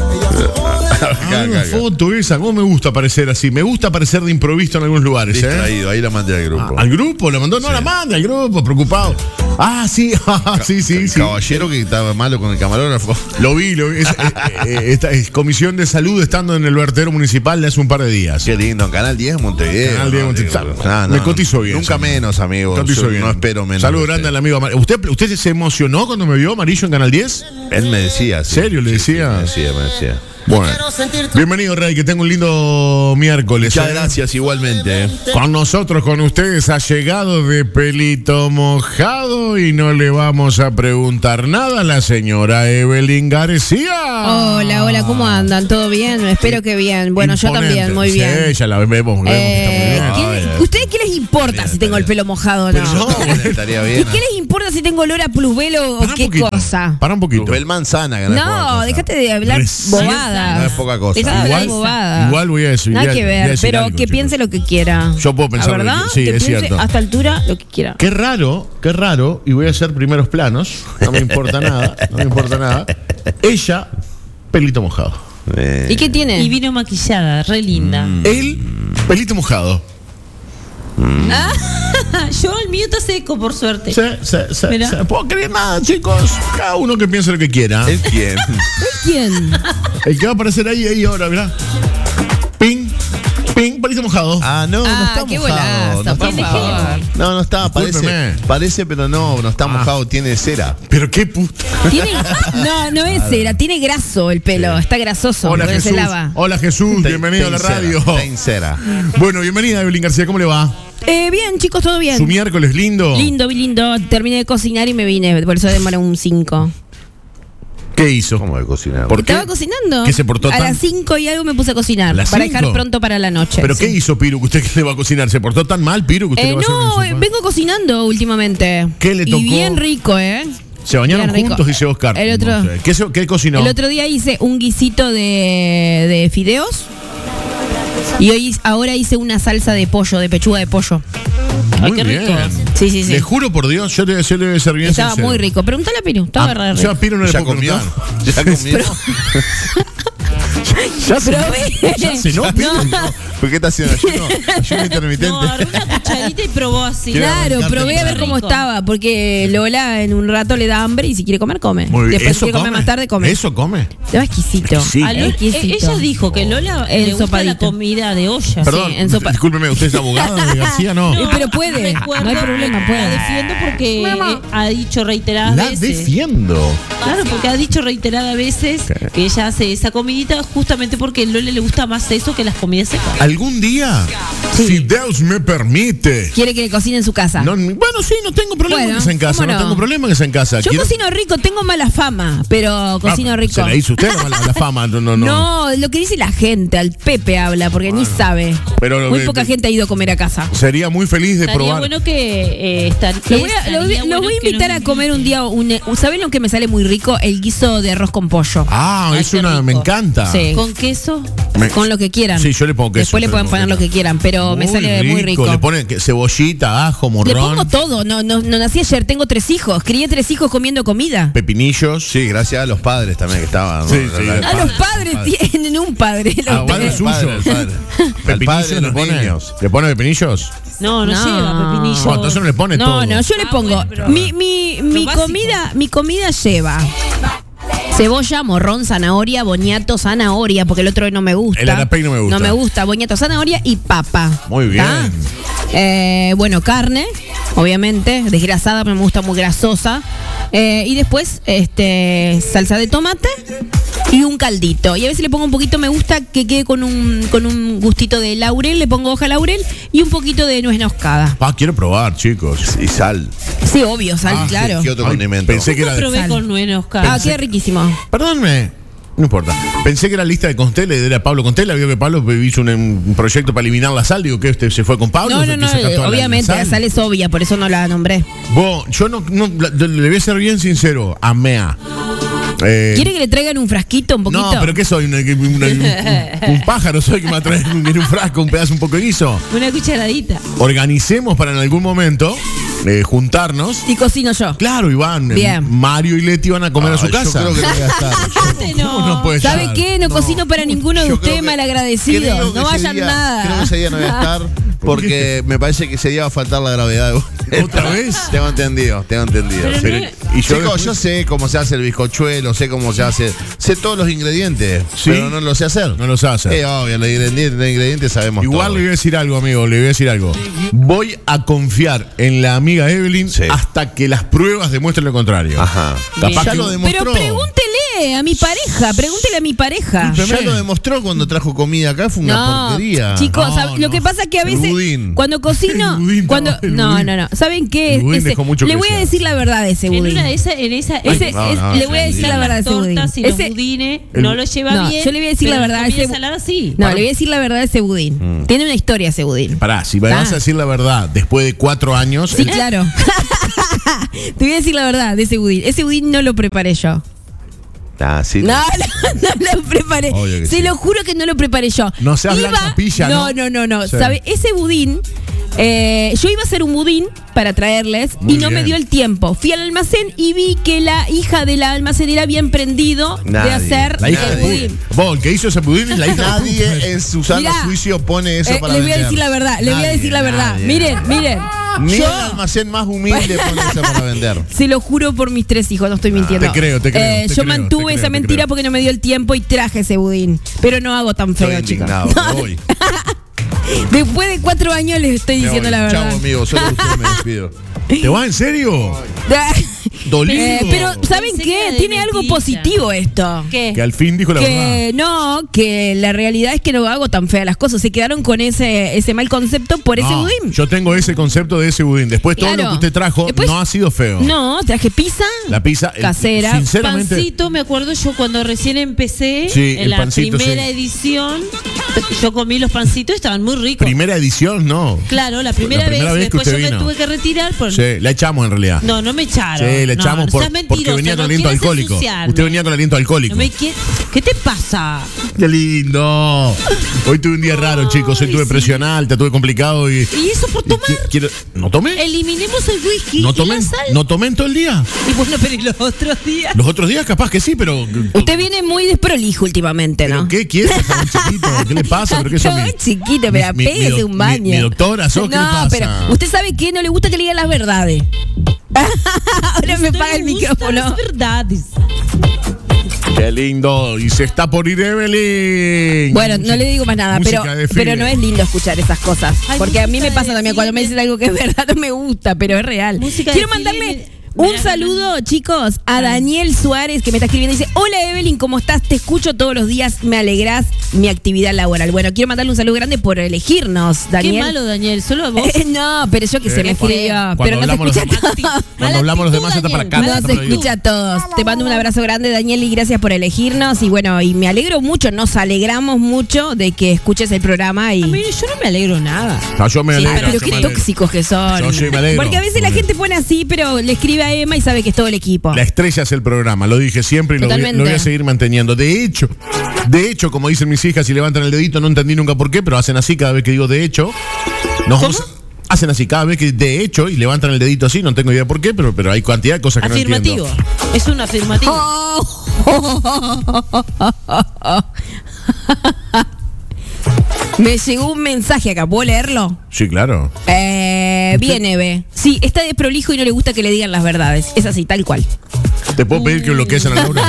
Speaker 1: A ver la foto esa, ¿cómo me gusta aparecer así? Me gusta aparecer de improviso en algunos lugares, ¿eh?
Speaker 3: Distraído, ahí la mandé al grupo.
Speaker 1: Ah, ¿al grupo? ¿La mandó? No, la manda al grupo, preocupado. Ah, sí, ah, sí, sí,
Speaker 3: El
Speaker 1: sí.
Speaker 3: caballero que estaba malo con el camarógrafo.
Speaker 1: Lo vi, lo vi. Es, eh, eh, esta es comisión de salud estando en el vertedero municipal de hace un par de días.
Speaker 3: Qué lindo, Canal diez Montevideo.
Speaker 1: Canal diez
Speaker 3: ¿no?
Speaker 1: Montevideo.
Speaker 3: Digo, no,
Speaker 1: Me
Speaker 3: no,
Speaker 1: cotizo bien,
Speaker 3: Nunca
Speaker 1: señor.
Speaker 3: menos, amigo.
Speaker 1: Cotizo
Speaker 3: Yo
Speaker 1: bien.
Speaker 3: No espero menos.
Speaker 1: Saludos
Speaker 3: de
Speaker 1: grande al
Speaker 3: usted.
Speaker 1: amigo Amarillo. ¿Usted, ¿Usted se emocionó cuando me vio Amarillo en Canal diez?
Speaker 3: Él me decía. Sí.
Speaker 1: ¿Serio le
Speaker 3: Sí, sí,
Speaker 1: decía?
Speaker 3: me decía, me decía.
Speaker 1: Bueno. Bienvenido, Rey, que tengo un lindo miércoles.
Speaker 3: Muchas
Speaker 1: ¿eh?
Speaker 3: gracias, igualmente.
Speaker 1: Con nosotros, con ustedes, ha llegado de pelito mojado y no le vamos a preguntar nada a la señora Evelyn García.
Speaker 4: Hola, hola, ¿cómo andan? ¿Todo bien? Espero que bien. Bueno, yo
Speaker 1: Imponente.
Speaker 4: también, muy
Speaker 1: Sí,
Speaker 4: bien.
Speaker 1: ya la vemos, vemos que
Speaker 4: Eh,
Speaker 1: está muy
Speaker 4: ¿qué-
Speaker 1: bien.
Speaker 3: Ay,
Speaker 4: ¿Ustedes qué les importa si tengo el pelo mojado o
Speaker 1: Pero
Speaker 4: no?
Speaker 1: no,
Speaker 3: Estaría
Speaker 4: ¿Y
Speaker 3: bien.
Speaker 4: qué les importa si tengo olor a plusvelo o
Speaker 1: Para un
Speaker 4: qué
Speaker 1: poquito,
Speaker 4: cosa?
Speaker 1: Para un poquito.
Speaker 3: Rubén Manzana, que no es poca
Speaker 4: No,
Speaker 3: cosa.
Speaker 4: déjate de hablar
Speaker 1: Recién-
Speaker 4: bobadas.
Speaker 3: No es poca cosa.
Speaker 4: Dejá de hablar
Speaker 1: Igual-
Speaker 4: bobadas.
Speaker 1: igual voy a decir-
Speaker 4: Nada
Speaker 1: voy a-
Speaker 4: que
Speaker 1: voy a
Speaker 4: ver,
Speaker 1: decir
Speaker 4: pero
Speaker 1: algo,
Speaker 4: que
Speaker 1: chicos.
Speaker 4: piense lo que quiera.
Speaker 1: Yo puedo pensar
Speaker 4: ¿La
Speaker 1: lo que
Speaker 4: verdad?
Speaker 1: quiera. Sí,
Speaker 4: que
Speaker 1: es
Speaker 4: piense
Speaker 1: cierto.
Speaker 4: hasta altura lo que quiera.
Speaker 1: Qué raro, qué raro, y voy a hacer primeros planos, no me importa nada, no me importa nada. Ella, pelito mojado.
Speaker 3: Eh,
Speaker 4: ¿Y qué tiene?
Speaker 2: Y vino maquillada, re linda.
Speaker 1: Él, pelito mojado.
Speaker 2: Yo el mío está seco, por suerte.
Speaker 1: Se, se, se,
Speaker 2: Mirá.
Speaker 1: se- puedo creer nada, chicos. Cada uno que piense lo que quiera.
Speaker 3: ¿Es quién?
Speaker 4: ¿Quién?
Speaker 1: El que va a aparecer ahí, ahí ahora, mirá. Ping, ping, pelito mojado.
Speaker 3: Ah, no, no
Speaker 4: Ah,
Speaker 3: está
Speaker 4: qué
Speaker 3: mojado.
Speaker 4: golazo,
Speaker 3: no está
Speaker 4: por
Speaker 3: mojado.
Speaker 4: favor.
Speaker 3: No, no está, parece,
Speaker 1: Discúlpeme.
Speaker 3: parece, pero no, no está
Speaker 1: Ah.
Speaker 3: mojado, tiene cera.
Speaker 1: Pero qué puta.
Speaker 4: Tiene, no, no es cera, tiene graso el pelo, está grasoso,
Speaker 1: Hola
Speaker 4: porque
Speaker 1: Jesús.
Speaker 4: se lava.
Speaker 1: Hola Jesús, bienvenido a la
Speaker 3: Está en
Speaker 1: radio.
Speaker 3: cera, está en cera.
Speaker 1: Bueno, bienvenida Evelyn García, ¿cómo le va?
Speaker 4: Eh, bien, chicos, todo bien.
Speaker 1: ¿Su miércoles lindo?
Speaker 4: Lindo, lindo. Terminé de cocinar y me vine, por eso demoré un cinco.
Speaker 1: ¿Qué hizo?
Speaker 3: ¿Cómo de cocinar?
Speaker 1: ¿Por qué?
Speaker 4: Estaba cocinando.
Speaker 1: ¿Qué se portó
Speaker 4: A
Speaker 1: tan-
Speaker 4: las cinco y algo me puse a cocinar.
Speaker 1: ¿A las
Speaker 4: Para
Speaker 1: cinco?
Speaker 4: dejar pronto para la noche.
Speaker 1: ¿Pero
Speaker 4: sí.
Speaker 1: qué hizo Piru que usted que le va a cocinar? ¿Se portó tan mal, Piru, que usted
Speaker 4: Eh,
Speaker 1: le va a hacer
Speaker 4: no,
Speaker 1: una
Speaker 4: eh,
Speaker 1: sopa?
Speaker 4: vengo cocinando últimamente.
Speaker 1: ¿Qué le tocó?
Speaker 4: Y bien rico, ¿eh?
Speaker 1: Se bañaron
Speaker 4: Bien rico.
Speaker 1: juntos, dice Oscar.
Speaker 4: El otro,
Speaker 1: No sé. ¿Qué, se- qué cocinó?
Speaker 4: el otro día hice un guisito de, de fideos. Y hoy, ahora hice una salsa de pollo, de pechuga de pollo.
Speaker 1: Muy
Speaker 2: Ay, qué
Speaker 1: bien.
Speaker 2: rico.
Speaker 4: Sí, sí, sí.
Speaker 1: Le juro por Dios, yo le, yo le voy a ser bien
Speaker 4: Estaba
Speaker 1: sincero.
Speaker 4: muy rico. Pregúntale a Piru. Estaba
Speaker 1: Ah,
Speaker 4: re
Speaker 1: yo a
Speaker 4: rico.
Speaker 1: Piru no le
Speaker 3: ¿Ya
Speaker 1: puedo
Speaker 3: comió?
Speaker 1: preguntar.
Speaker 3: ¿Ya comió?
Speaker 1: Ya se
Speaker 4: Probé.
Speaker 1: Ya se no,
Speaker 4: No.
Speaker 3: ¿Por qué está haciendo ayuno? Ayuno intermitente.
Speaker 2: No, agarró una cucharita y probó así.
Speaker 3: Quiero
Speaker 4: Claro,
Speaker 3: arrancarte
Speaker 4: probé a ver
Speaker 2: rico.
Speaker 4: cómo estaba, porque Lola en un rato le da hambre y si quiere comer, come.
Speaker 1: Muy bien.
Speaker 4: Después si
Speaker 1: ¿Eso
Speaker 4: quiere comer
Speaker 1: come?
Speaker 4: más tarde, come.
Speaker 1: ¿Eso come?
Speaker 4: Estaba exquisito.
Speaker 1: Sí.
Speaker 2: A Lola-
Speaker 4: Exquisito.
Speaker 2: eh, ella dijo que Lola
Speaker 4: En
Speaker 2: le gusta
Speaker 4: sopadito.
Speaker 2: la comida de olla.
Speaker 1: Perdón,
Speaker 4: en sopa-
Speaker 1: discúlpeme, ¿usted es abogada de García? No.
Speaker 4: Eh, pero puede,
Speaker 2: recuerdo
Speaker 4: no hay problema,
Speaker 2: que
Speaker 4: puede.
Speaker 2: La defiendo porque eh, ha dicho reiteradas
Speaker 1: La
Speaker 2: veces.
Speaker 1: defiendo.
Speaker 2: Claro, porque ha dicho reiteradas veces
Speaker 1: ¿Qué?
Speaker 2: que ella hace esa comidita justamente porque a Lola le gusta más eso que las comidas secas.
Speaker 1: ¿Algún día?
Speaker 4: Sí.
Speaker 1: Si Dios me permite.
Speaker 4: Quiere que le cocine en su casa.
Speaker 1: No, bueno, sí, no tengo problema
Speaker 4: Bueno,
Speaker 1: que sea en casa.
Speaker 4: ¿cómo
Speaker 1: No?
Speaker 4: no?
Speaker 1: tengo problema que sea en casa.
Speaker 4: Yo
Speaker 1: Quiero-
Speaker 4: cocino rico, tengo mala fama, pero cocino
Speaker 1: Ah,
Speaker 4: rico.
Speaker 1: Se la hizo usted la, la- la fama. No, no, no.
Speaker 4: No, lo que dice la gente, al Pepe habla, porque ni sabe.
Speaker 1: Pero,
Speaker 4: Muy
Speaker 1: eh,
Speaker 4: poca
Speaker 1: eh,
Speaker 4: gente ha ido a comer a casa.
Speaker 1: Sería muy feliz de
Speaker 2: Estaría
Speaker 1: probar.
Speaker 2: bueno que eh, estar.
Speaker 4: Los voy, a,
Speaker 2: estaría
Speaker 4: los voy- los
Speaker 2: bueno
Speaker 4: voy a
Speaker 2: que
Speaker 4: invitar
Speaker 2: nos
Speaker 4: a comer un
Speaker 2: inviten.
Speaker 4: día. Un, ¿Saben lo que me sale muy rico? El guiso de arroz con pollo.
Speaker 1: Ah,
Speaker 2: Ay,
Speaker 1: es
Speaker 2: qué
Speaker 1: una.
Speaker 2: rico.
Speaker 1: Me encanta.
Speaker 4: Sí.
Speaker 2: ¿Con queso?
Speaker 1: Me-
Speaker 4: Con lo que quieran.
Speaker 1: Sí, yo le pongo queso.
Speaker 4: Después le
Speaker 1: yo
Speaker 4: pueden
Speaker 1: pongo
Speaker 4: poner lo
Speaker 1: queso.
Speaker 4: que quieran, pero me sale muy rico.
Speaker 1: Le ponen que- cebollita, ajo,
Speaker 4: Le
Speaker 1: morrón,
Speaker 4: pongo todo. No, no, no nací ayer, tengo tres hijos. Crié tres hijos comiendo comida.
Speaker 1: pepinillos.
Speaker 3: Sí, gracias a los padres también que estaban. ¿no?
Speaker 1: Sí,
Speaker 3: La-
Speaker 1: sí.
Speaker 3: la-
Speaker 1: Ah,
Speaker 4: A los padres tienen un padre. los
Speaker 1: Ah, padre
Speaker 4: tres.
Speaker 1: suyo.
Speaker 3: padre, el padre. Al padre
Speaker 1: ¿Pepinillos
Speaker 3: de
Speaker 1: le
Speaker 3: los
Speaker 1: pone?
Speaker 3: niños.
Speaker 1: ¿Le pone pepinillos?
Speaker 2: No, no,
Speaker 4: No.
Speaker 2: lleva pepinillo.
Speaker 1: Bueno, entonces no le pone
Speaker 4: No,
Speaker 1: todo.
Speaker 4: no, yo le
Speaker 2: Ah,
Speaker 4: pongo.
Speaker 2: bueno, pero-
Speaker 4: mi mi,
Speaker 2: Lo
Speaker 4: mi
Speaker 2: básico.
Speaker 4: comida, mi comida lleva cebolla, morrón, zanahoria, boniato, zanahoria, porque el otro no me gusta.
Speaker 1: El arapey no me gusta.
Speaker 4: No me gusta, boniato, zanahoria y papa.
Speaker 1: Muy bien.
Speaker 4: ¿Tá? Eh, bueno, carne, obviamente, desgrasada, pero me gusta muy grasosa. Eh, y después, este, salsa de tomate y un caldito. Y a veces le pongo un poquito, me gusta que quede con un, con un gustito de laurel, le pongo hoja laurel y un poquito de nuez moscada.
Speaker 1: Ah, quiero probar, chicos.
Speaker 3: Y sal.
Speaker 4: Sí, obvio, sal,
Speaker 1: Ah,
Speaker 4: claro.
Speaker 3: ¿Qué otro
Speaker 1: Ay,
Speaker 3: condimento?
Speaker 1: pensé que era de-
Speaker 2: probé
Speaker 4: Sal.
Speaker 2: con nuez
Speaker 4: Ah,
Speaker 2: moscada.
Speaker 4: queda riquísimo.
Speaker 1: Perdónme. No importa. Pensé que era lista de Constela y era Pablo Constela. Vio que Pablo hizo un, un proyecto para eliminar la sal. Digo que este se fue con Pablo.
Speaker 4: No,
Speaker 1: ¿Se
Speaker 4: no, no,
Speaker 1: quiso sacar
Speaker 4: eh,
Speaker 1: toda la-
Speaker 4: obviamente,
Speaker 1: la
Speaker 4: la
Speaker 1: sal?
Speaker 4: sal es obvia, por eso no la nombré.
Speaker 1: Vos, yo no, no la- le voy a ser bien sincero. Amea. Eh,
Speaker 4: ¿Quiere que le traigan un frasquito, un poquito?
Speaker 1: No, pero ¿qué soy? Una- una- un, un pájaro soy que me atrae en un frasco, un pedazo, un poco de guiso.
Speaker 2: Una cucharadita.
Speaker 1: Organicemos para en algún momento eh, juntarnos.
Speaker 4: Y cocino yo.
Speaker 1: Claro, Iván, eh,
Speaker 4: Bien.
Speaker 1: Mario y Leti van a comer a su
Speaker 3: Ah,
Speaker 1: casa.
Speaker 3: Yo creo que no voy a estar.
Speaker 2: Aparte no.
Speaker 1: ¿Cómo no puede
Speaker 4: ¿Sabe
Speaker 1: estar?
Speaker 4: qué? No,
Speaker 3: No,
Speaker 4: cocino para ninguno de
Speaker 3: Yo creo
Speaker 4: ustedes,
Speaker 3: que- creo
Speaker 4: malagradecidos.
Speaker 3: que
Speaker 4: No
Speaker 3: ese
Speaker 4: vayan
Speaker 3: día-
Speaker 4: nada.
Speaker 3: Creo que ese día no voy a estar porque me parece que ese día va a faltar la gravedad.
Speaker 1: ¿Otra vez?
Speaker 3: Tengo entendido, tengo entendido.
Speaker 2: Pero
Speaker 3: Sí.
Speaker 2: no-
Speaker 3: Y yo,
Speaker 1: después-
Speaker 3: yo sé cómo se hace el bizcochuelo, sé cómo se hace, sé todos los ingredientes,
Speaker 1: ¿Sí?
Speaker 3: pero no lo sé hacer.
Speaker 1: No lo sé hacer.
Speaker 3: Eh, obvio, los ingredientes, los ingredientes sabemos
Speaker 1: Igual
Speaker 3: todo.
Speaker 1: le voy a decir algo, amigo, le voy a decir algo. Voy a confiar en la amiga Evelyn
Speaker 3: Sí.
Speaker 1: hasta que las pruebas demuestren lo contrario.
Speaker 3: Ajá.
Speaker 1: Capaz
Speaker 3: Ya
Speaker 1: que-
Speaker 3: lo demostró.
Speaker 4: Pero pregúntele a mi pareja, pregúntele a mi pareja.
Speaker 3: Ya lo demostró cuando trajo comida acá, fue una
Speaker 4: No,
Speaker 3: porquería.
Speaker 4: chicos,
Speaker 1: No,
Speaker 4: ¿sabe?
Speaker 1: no.
Speaker 4: lo que pasa es que a
Speaker 3: El
Speaker 4: veces
Speaker 3: budín.
Speaker 4: cuando cocino,
Speaker 1: El budín,
Speaker 4: cuando
Speaker 1: no, el
Speaker 4: no,
Speaker 1: budín.
Speaker 4: no, no, ¿saben qué?
Speaker 1: El budín
Speaker 4: Ese-
Speaker 1: dejó mucho
Speaker 4: le
Speaker 1: que
Speaker 4: voy a
Speaker 1: desear.
Speaker 4: decir la verdad de ese
Speaker 2: En
Speaker 4: budín.
Speaker 2: una de esas, en esa,
Speaker 4: Ese-
Speaker 3: no,
Speaker 4: es-
Speaker 3: no,
Speaker 4: le voy a
Speaker 3: sí,
Speaker 4: decir
Speaker 3: sí.
Speaker 4: la verdad de
Speaker 2: las
Speaker 4: ese budín.
Speaker 2: tortas y los
Speaker 4: Ese-
Speaker 2: budines
Speaker 1: el-
Speaker 2: no lo lleva
Speaker 4: No,
Speaker 2: bien.
Speaker 4: yo le voy a decir
Speaker 2: pero
Speaker 4: la verdad,
Speaker 2: La comida
Speaker 4: ese-
Speaker 2: salada sí.
Speaker 4: No, le voy a decir la verdad de ese budín. Tiene una historia ese budín.
Speaker 1: Pará, si me
Speaker 4: Ah.
Speaker 1: vas a decir la verdad, después de cuatro años.
Speaker 4: Sí,
Speaker 1: el-
Speaker 4: claro. Te voy a decir la verdad de ese budín. Ese budín no lo preparé yo.
Speaker 3: Ah, sí.
Speaker 4: No, no, no lo preparé.
Speaker 3: Obvio que
Speaker 4: Se
Speaker 3: sí.
Speaker 4: lo juro que no lo preparé yo.
Speaker 1: No seas Blanca Pilla, ¿no?
Speaker 4: No, no, no, no.
Speaker 1: Sí.
Speaker 4: ¿Sabe? Ese budín, eh, yo iba a hacer un budín para traerles
Speaker 1: Muy
Speaker 4: y no me
Speaker 1: bien.
Speaker 4: dio el tiempo. Fui al almacén y vi que la hija de la almacenera había emprendido de
Speaker 3: Nadie.
Speaker 4: hacer
Speaker 1: La hija
Speaker 4: el
Speaker 1: de
Speaker 4: budín.
Speaker 1: Vos, el que hizo ese pudín es la hija de
Speaker 3: Nadie en su sano
Speaker 4: Mirá,
Speaker 3: juicio pone eso
Speaker 4: Eh,
Speaker 3: para
Speaker 4: les voy a
Speaker 3: vender.
Speaker 4: decir la verdad, les voy a
Speaker 3: Nadie,
Speaker 4: decir la verdad.
Speaker 3: nadie.
Speaker 4: Miren, miren.
Speaker 3: Ni
Speaker 4: yo
Speaker 3: el almacén más humilde pone eso para vender.
Speaker 4: se lo juro por mis tres hijos, no estoy mintiendo.
Speaker 1: Te creo, te creo,
Speaker 4: Eh,
Speaker 1: te
Speaker 4: yo
Speaker 1: creo,
Speaker 4: mantuve
Speaker 1: te creo,
Speaker 4: esa
Speaker 1: te
Speaker 4: mentira
Speaker 1: creo.
Speaker 4: porque no me dio el tiempo y traje ese budín. Pero no hago tan feo,
Speaker 3: Estoy
Speaker 4: chicos.
Speaker 3: indignado, me voy.
Speaker 4: Después de cuatro años les estoy
Speaker 3: Me
Speaker 4: diciendo
Speaker 3: voy.
Speaker 4: la verdad.
Speaker 3: Chau, amigo, solo usted me despido.
Speaker 1: ¿Te vas en serio? Dolido.
Speaker 4: Eh, pero, ¿saben
Speaker 2: Pensé que
Speaker 4: qué?
Speaker 2: era de
Speaker 4: Tiene algo
Speaker 2: mentirita.
Speaker 4: positivo esto.
Speaker 2: ¿Qué?
Speaker 1: Que al fin dijo la verdad.
Speaker 4: Que no, que la realidad es que no hago tan feas las cosas. Se quedaron con ese, ese mal concepto por ese
Speaker 1: No,
Speaker 4: budín.
Speaker 1: yo tengo ese concepto de ese budín. Después todo
Speaker 4: Claro.
Speaker 1: lo que usted trajo
Speaker 4: Después-
Speaker 1: no ha sido feo.
Speaker 4: No, traje pizza.
Speaker 1: La pizza el-
Speaker 4: Casera.
Speaker 1: Sinceramente.
Speaker 2: Pancito, me acuerdo yo cuando recién empecé,
Speaker 1: Sí, el
Speaker 2: en la
Speaker 1: pancito,
Speaker 2: primera
Speaker 1: sí.
Speaker 2: edición, yo comí los pancitos y estaban muy ricos.
Speaker 1: Primera edición, no.
Speaker 2: Claro, la primera,
Speaker 1: La primera
Speaker 2: vez,
Speaker 1: vez que
Speaker 2: después yo
Speaker 1: usted
Speaker 2: me
Speaker 1: vino.
Speaker 2: tuve que retirar por...
Speaker 1: Sí, la echamos en realidad.
Speaker 2: No, no me echaron.
Speaker 1: Sí, le la
Speaker 2: no,
Speaker 1: echamos
Speaker 2: no
Speaker 1: por-
Speaker 2: seas mentiroso,
Speaker 1: porque venía con
Speaker 2: no
Speaker 1: aliento
Speaker 2: quieras
Speaker 1: alcohólico.
Speaker 2: ensuciarme.
Speaker 1: Usted venía con aliento alcohólico.
Speaker 2: No me qui- ¿Qué te pasa?
Speaker 1: Qué lindo. Hoy tuve un día raro, chicos. Hoy
Speaker 2: Ay,
Speaker 1: tuve
Speaker 2: sí.
Speaker 1: presión alta, tuve complicado y.
Speaker 2: ¿Y eso por tomar?
Speaker 1: y qui- quiero- ¿No tomé?
Speaker 2: Eliminemos el whisky
Speaker 1: ¿No
Speaker 2: y
Speaker 1: tomé?
Speaker 2: la sal.
Speaker 1: ¿No tomé en todo el día?
Speaker 2: Y bueno, pero ¿y los otros días?
Speaker 1: Los otros días capaz que sí, pero.
Speaker 4: Usted viene muy desprolijo últimamente,
Speaker 1: ¿Pero
Speaker 4: ¿no?
Speaker 1: qué quieres? Está muy chiquito. ¿Qué le pasa? ¿Pero qué sos
Speaker 4: Está
Speaker 1: mi-
Speaker 4: muy chiquito, pero
Speaker 1: mi- mi-
Speaker 4: pégase
Speaker 1: mi doc-
Speaker 4: un baño.
Speaker 1: Mi, mi doctora, ¿sos? ¿Qué le
Speaker 4: No,
Speaker 1: pasa?
Speaker 4: pero usted sabe que no le gusta que le digan las verdades. Ahora me
Speaker 2: Usted
Speaker 4: paga el
Speaker 2: le gustan
Speaker 4: micrófono.
Speaker 2: las verdades.
Speaker 1: Qué lindo. Y se está por ir Evelyn.
Speaker 4: Bueno, no le digo más nada, pero,
Speaker 1: Música de desfile.
Speaker 4: pero no es lindo escuchar esas cosas.
Speaker 2: Ay,
Speaker 4: Porque a mí me
Speaker 2: música
Speaker 4: pasa
Speaker 2: de
Speaker 4: también cuando me dicen algo que es verdad, no me gusta, pero es real.
Speaker 2: Música de
Speaker 4: Quiero
Speaker 2: desfile,
Speaker 4: mandarle
Speaker 2: me-
Speaker 4: un
Speaker 2: me-
Speaker 4: saludo, chicos, a Daniel Suárez, que me está escribiendo. Dice: hola Evelyn, ¿cómo estás? Te escucho todos los días, me alegrás mi actividad laboral. Bueno, quiero mandarle un saludo grande por elegirnos, Daniel.
Speaker 2: Qué malo, Daniel. Solo vos.
Speaker 4: Eh, no, pero yo que se me escribió.
Speaker 1: Cuando
Speaker 4: Pero no se
Speaker 1: hablamos los
Speaker 4: escucha
Speaker 1: demás-
Speaker 4: todo.
Speaker 1: Cuando hablamos los demás, está para acá.
Speaker 4: No
Speaker 1: está
Speaker 4: se
Speaker 1: para ahí.
Speaker 4: escucha a todos. Te mando un abrazo grande, Daniel, y gracias por elegirnos. Y bueno, y me alegro mucho, nos alegramos mucho de que escuches el programa. Y...
Speaker 2: Mire, yo no me alegro nada.
Speaker 1: No, yo me
Speaker 2: Sí,
Speaker 1: alegro.
Speaker 4: Ah, pero
Speaker 1: yo
Speaker 4: qué
Speaker 1: me alegro.
Speaker 4: tóxicos que son.
Speaker 1: Yo sí me alegro.
Speaker 4: Porque a veces la
Speaker 1: Porque-
Speaker 4: gente pone así, pero le escribe a Emma y sabe que es todo el equipo.
Speaker 1: La estrella es el programa, lo dije siempre y lo voy,
Speaker 4: Totalmente.
Speaker 1: lo voy a seguir manteniendo. De hecho, de hecho, como dicen mis hijas y levantan el dedito, no entendí nunca por qué, pero hacen así cada vez que digo de hecho. Nos vamos a- hacen así cada vez que de hecho y levantan el dedito así, no tengo idea por qué, pero, pero hay cantidad de cosas que
Speaker 2: Afirmativo.
Speaker 1: no entiendo.
Speaker 2: Es un afirmativo.
Speaker 4: Me llegó un mensaje acá, ¿puedo leerlo?
Speaker 1: Sí, claro.
Speaker 4: Eh, bien, Eve. Sí, está desprolijo y no le gusta que le digan las verdades. Es así, tal cual.
Speaker 1: ¿Te puedo pedir que bloquees a Ana Laura?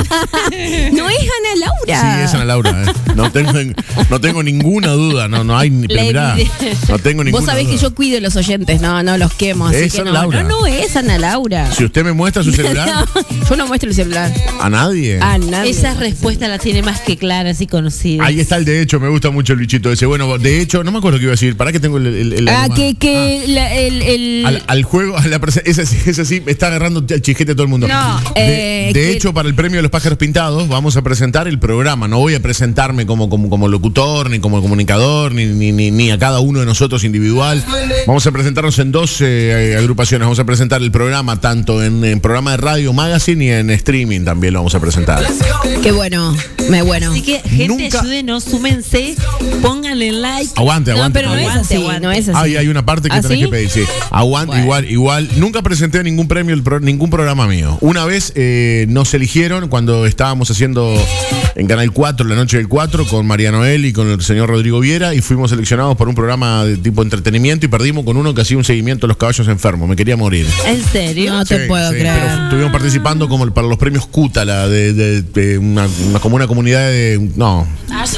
Speaker 4: No es Ana Laura.
Speaker 1: Sí, es Ana Laura. ¿eh? No, tengo, no tengo ninguna duda. No, no hay ni. Pero
Speaker 2: La
Speaker 1: mirá,
Speaker 2: evidencia.
Speaker 1: no tengo ninguna
Speaker 4: Vos sabés
Speaker 1: duda.
Speaker 4: que yo cuido los oyentes, no, no los quemo. Así
Speaker 1: Es
Speaker 4: que
Speaker 1: Ana
Speaker 4: no,
Speaker 1: Laura.
Speaker 4: no, no es Ana Laura.
Speaker 1: Si usted me muestra su celular,
Speaker 4: No, yo no muestro el celular.
Speaker 1: a nadie.
Speaker 4: A nadie.
Speaker 2: Esa respuesta la tiene más que claras y conocidas.
Speaker 1: Ahí está el de hecho, me gusta mucho el bichito ese. Bueno, de hecho, no me acuerdo qué iba a decir. ¿Para qué tengo el. el, el-
Speaker 4: Ah,
Speaker 1: el-
Speaker 4: que, que la- el, el-
Speaker 1: Al, al juego, a la prese- ese, sí- ese sí me está agarrando el chijete a todo el mundo.
Speaker 4: No,
Speaker 1: de
Speaker 4: eh,
Speaker 1: de
Speaker 4: que-
Speaker 1: hecho, para el premio de los pájaros pintados, vamos a presentar el programa. No voy a presentarme como, como, como locutor, ni como comunicador, ni, ni, ni, ni a cada uno de nosotros individual. Vamos a presentarnos en dos eh, agrupaciones. Vamos a presentar el programa tanto en, en programa de radio, magazine y en streaming también lo vamos a presentar.
Speaker 4: Qué bueno, me bueno.
Speaker 2: Así que, gente,
Speaker 1: Nunca-
Speaker 2: ayúdenos, súmense, pónganle like.
Speaker 1: Aguante,
Speaker 4: No,
Speaker 1: aguante.
Speaker 4: pero no es
Speaker 2: aguante,
Speaker 4: así,
Speaker 2: aguante.
Speaker 4: no es así.
Speaker 1: Ah, y hay una parte que
Speaker 4: ¿Ah,
Speaker 1: tenés
Speaker 4: sí?
Speaker 1: que pedir, sí. Aguante,
Speaker 4: Bueno.
Speaker 1: igual, igual. Nunca presenté ningún premio, el pro- ningún programa mío. Una vez eh, nos eligieron cuando estábamos haciendo en Canal cuatro, la noche del cuatro, con María Noel y con el señor Rodrigo Viera, y fuimos seleccionados por un programa de tipo entretenimiento y perdimos con uno que hacía un seguimiento a los caballos enfermos. Me quería morir.
Speaker 2: ¿En serio?
Speaker 4: No te
Speaker 1: Sí,
Speaker 4: puedo
Speaker 1: sí,
Speaker 4: creer.
Speaker 1: Pero estuvimos participando como para los premios Cútala, de, de- de una, una- como una comunidad de. No.